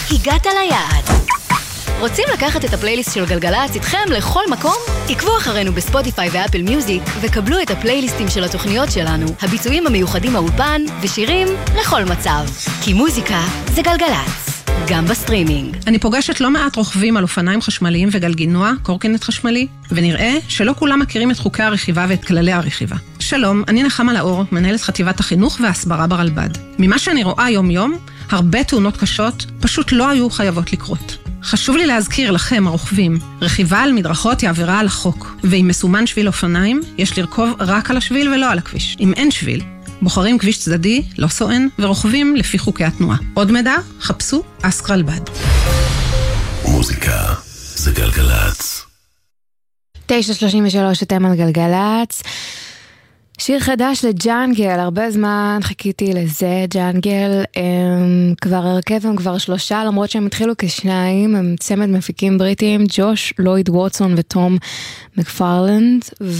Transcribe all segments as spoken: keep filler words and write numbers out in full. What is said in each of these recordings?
הגעת ליעד. רוצים לקחת את הפלייליסט של גלגלצ איתכם לכל מקום? עקבו אחרינו בספוטיפיי ואפל מיוזיק וקבלו את הפלייליסטים של התוכניות שלנו, הביצועים המיוחדים מהאולפן ושירים לכל מצב. כי מוזיקה זה גלגלצ, גם בסטרימינג. אני פוגשת לא מעט רוכבים על אופניים חשמליים וגלגינוע, קורקינט חשמלי, ונראה שלא כולם מכירים את חוקי הרכיבה ואת כללי הרכיבה. שלום, אני נחמה לאור, מנהלת חטיבת החינוך וההסברה ברלב"ד. ממה שאני רואה יום יום, הרבה תאונות קשות פשוט לא היו חייבות לקרות. חשוב לי להזכיר לכם, הרוכבים, רכיבה על מדרכות היא עבירה על החוק, ואם מסומן שביל אופניים, יש לרכוב רק על השביל ולא על הכביש. אם אין שביל, בוחרים כביש צדדי, לא סואן, ורוכבים לפי חוקי התנועה. עוד מידע, חפשו אסק רלב"ד. מוזיקה זה גלגלצ. תשע שלושים ושלוש אתם על גלגלצ. שיר חדש לג'אנגל, הרבה זמן חיכיתי לזה, ג'אנגל, הם כבר הרכב, הם כבר שלושה, למרות שהם התחילו כשניים, הם צמד מפיקים בריטים, ג'וש, לויד ווטסון וטום מקפרלנד,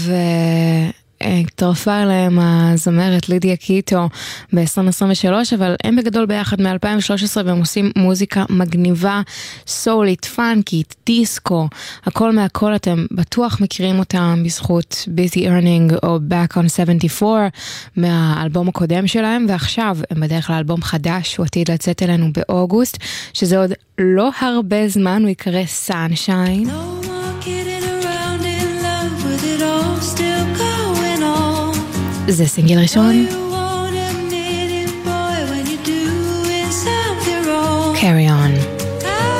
והתרפה אליהם הזמרת לידיה קיטו ב-עשרים עשרים ושלוש, אבל הם בגדול ביחד מ-אלפיים ושלוש עשרה, והם עושים מוזיקה מגניבה, סולית, פאנקית, דיסקו, הכל מהכל, אתם בטוח מכירים אותם בזכות Busy Earning או Back on שבעים וארבע מהאלבום הקודם שלהם, ועכשיו הם בדרך כלל אלבום חדש, הוא עתיד לצאת אלינו באוגוסט, שזה עוד לא הרבה זמן, הוא יקרא Sunshine. זה סינגל ראשון.